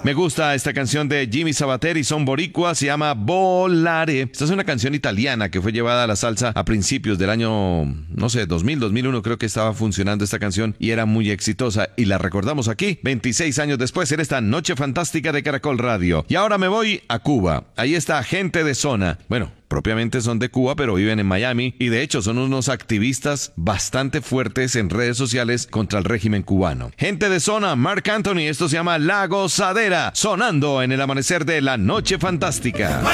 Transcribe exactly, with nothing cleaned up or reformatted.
Me gusta esta canción de Jimmy Sabater y son boricua, se llama Volare. Esta es una canción italiana que fue llevada a la salsa a principios del año, no sé, dos mil, dos mil uno creo que estaba funcionando esta canción y era muy exitosa y la recordamos aquí veintiséis años después en esta Noche Fantástica de Caracol Radio. Y ahora me voy a Cuba. Ahí está Gente de Zona. Bueno, propiamente son de Cuba, pero viven en Miami y de hecho son unos activistas bastante fuertes en redes sociales contra el régimen cubano. Gente de Zona, Marc Anthony, esto se llama La Gozadera, sonando en el amanecer de la Noche Fantástica.